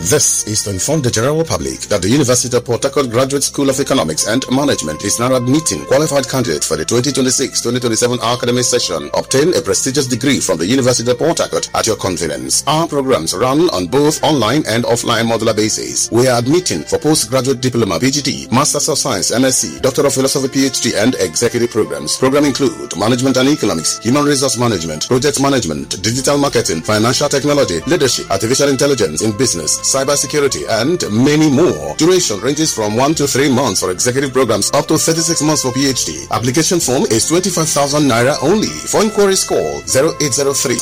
This is to inform the general public that the University of Port Harcourt Graduate School of Economics and Management is now admitting qualified candidates for the 2026-2027 academic session. Obtain a prestigious degree from the University of Port Harcourt at your convenience. Our programs run on both online and offline modular basis. We are admitting for postgraduate diploma, PhD, Masters of Science, MSc, Doctor of Philosophy, PhD, and executive programs. Programs include Management and Economics, Human Resource Management, Project Management, Digital Marketing, Financial Technology, Leadership, Artificial Intelligence in Business, Cybersecurity, and many more. Duration ranges from 1 to 3 months for executive programs up to 36 months for PhD. Application form is 25,000 naira only. For inquiries, call 0803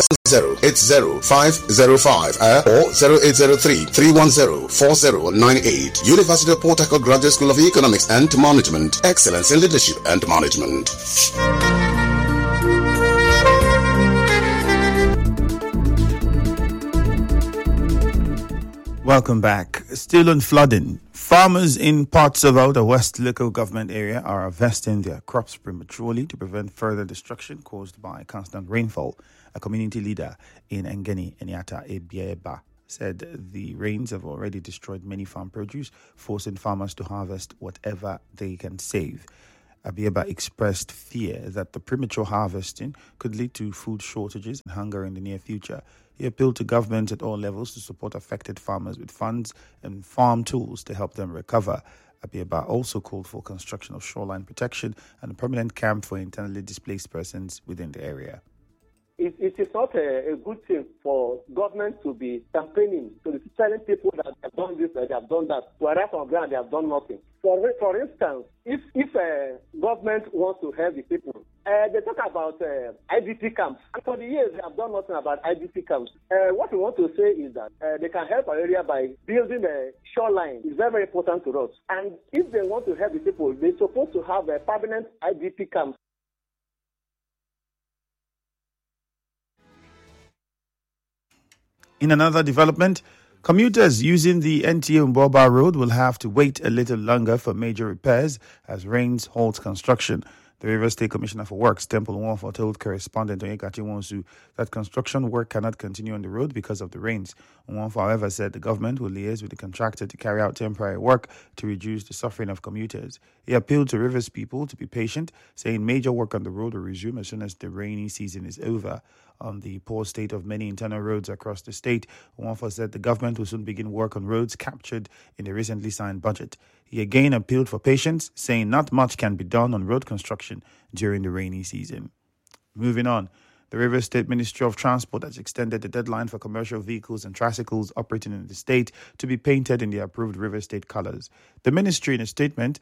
080505 or 0803 310 4098. University of Port Harcourt Graduate School of Economics and Management. Excellence in Leadership and Management. Welcome back. Still on flooding. Farmers in parts of Outer West local government area are harvesting their crops prematurely to prevent further destruction caused by constant rainfall. A community leader in Engeni, Eniata Ebieba, said the rains have already destroyed many farm produce, forcing farmers to harvest whatever they can save. Abieba expressed fear that the premature harvesting could lead to food shortages and hunger in the near future. He appealed to governments at all levels to support affected farmers with funds and farm tools to help them recover. Abieba also called for construction of shoreline protection and a permanent camp for internally displaced persons within the area. It is not a good thing for government to be campaigning, to be telling people that they have done this, that they have done that. Whereas on ground, they have done nothing. For instance, if government wants to help the people, they talk about IDP camps. And for the years, they have done nothing about IDP camps. What we want to say is that they can help our area by building a shoreline. It's very, very important to us. And if they want to help the people, they're supposed to have a permanent IDP camps. In another development, commuters using the NTA Mboba Road will have to wait a little longer for major repairs as rains halt construction. The Rivers State Commissioner for Works, Temple Nwafor, told correspondent Onyekachi Wonsu that construction work cannot continue on the road because of the rains. Nwafor, however, said the government will liaise with the contractor to carry out temporary work to reduce the suffering of commuters. He appealed to Rivers people to be patient, saying major work on the road will resume as soon as the rainy season is over. On the poor state of many internal roads across the state, Nwafor said the government will soon begin work on roads captured in the recently signed budget. He again appealed for patience, saying not much can be done on road construction during the rainy season. Moving on, the Rivers State Ministry of Transport has extended the deadline for commercial vehicles and tricycles operating in the state to be painted in the approved Rivers State colors. The ministry, in a statement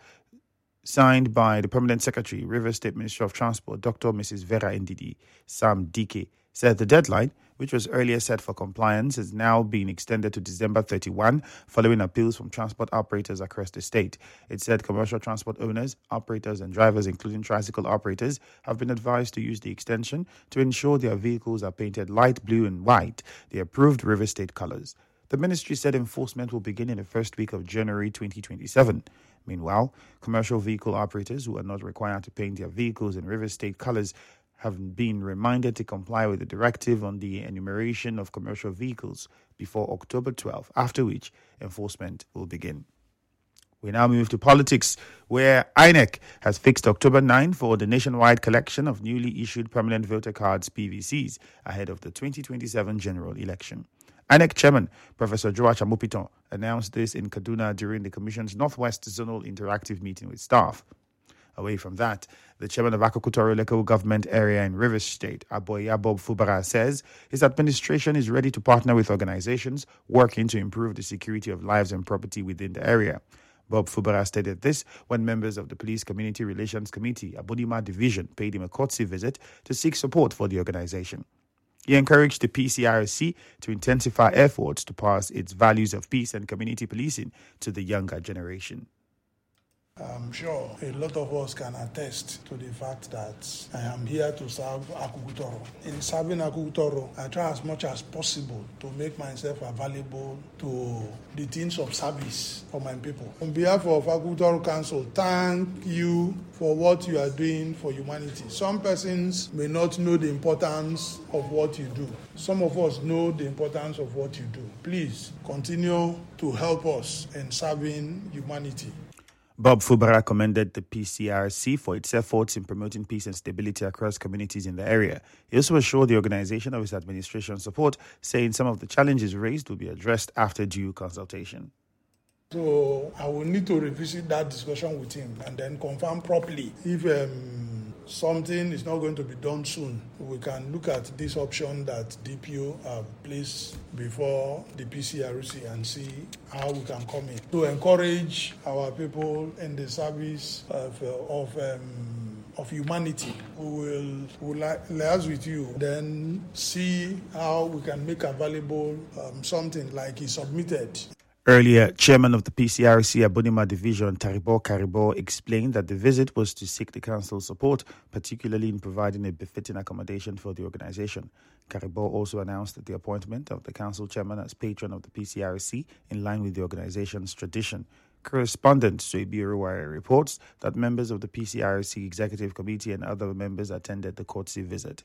signed by the Permanent Secretary, Rivers State Ministry of Transport, Dr. Mrs. Vera Ndidi, Sam Dike, said the deadline, which was earlier set for compliance, has now been extended to December 31 following appeals from transport operators across the state. It said commercial transport owners, operators and drivers, including tricycle operators, have been advised to use the extension to ensure their vehicles are painted light blue and white, the approved River State colors. The ministry said enforcement will begin in the first week of January 2027. Meanwhile, commercial vehicle operators who are not required to paint their vehicles in River State colors have been reminded to comply with the directive on the enumeration of commercial vehicles before October 12, after which enforcement will begin. We now move to politics, where INEC has fixed October 9 for the nationwide collection of newly issued permanent voter cards, PVCs, ahead of the 2027 general election. INEC Chairman Professor Joash Amopiton announced this in Kaduna during the Commission's Northwest Zonal Interactive meeting with staff. Away from that, the chairman of Akokutoro local government area in Rivers State, Aboya Bob Fubara, says his administration is ready to partner with organizations working to improve the security of lives and property within the area. Bob Fubara stated this when members of the Police Community Relations Committee, Abodima Division, paid him a courtesy visit to seek support for the organization. He encouraged the PCRC to intensify efforts to pass its values of peace and community policing to the younger generation. I'm sure a lot of us can attest to the fact that I am here to serve Akugutoro. In serving Akugutoro, I try as much as possible to make myself available to the things of service for my people. On behalf of Akugutoro Council, thank you for what you are doing for humanity. Some persons may not know the importance of what you do. Some of us know the importance of what you do. Please continue to help us in serving humanity. Bob Fubara commended the PCRC for its efforts in promoting peace and stability across communities in the area. He also assured the organization of his administration support, saying some of the challenges raised will be addressed after due consultation. So I will need to revisit that discussion with him and then confirm properly if something is not going to be done soon. We can look at this option that DPO have placed before the PCRC and see how we can come in to encourage our people in the service of humanity. We will liaise with you, then see how we can make available something like he submitted. Earlier, Chairman of the PCRC Abunima Division, Taribo Karibo, explained that the visit was to seek the Council's support, particularly in providing a befitting accommodation for the organization. Karibo also announced the appointment of the Council Chairman as patron of the PCRC in line with the organization's tradition. Correspondent Suebi Ruwari reports that members of the PCRC Executive Committee and other members attended the courtesy visit.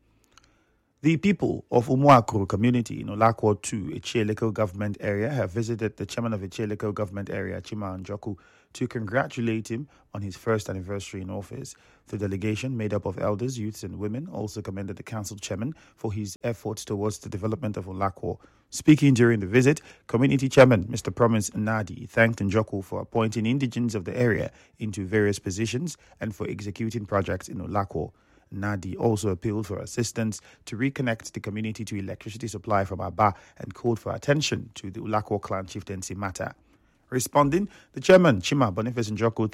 The people of Umuakuru community in Olakwo 2, Echie local government area, have visited the chairman of Echie local government area, Chima Njoku, to congratulate him on his first anniversary in office. The delegation, made up of elders, youths and women, also commended the council chairman for his efforts towards the development of Olakwo. Speaking during the visit, community chairman Mr. Promise Nadi thanked Njoku for appointing indigents of the area into various positions and for executing projects in Olakwo. Nadi also appealed for assistance to reconnect the community to electricity supply from Aba and called for attention to the Olakwo clan chieftaincy matter. Responding, the chairman, Chima Boniface Njoku,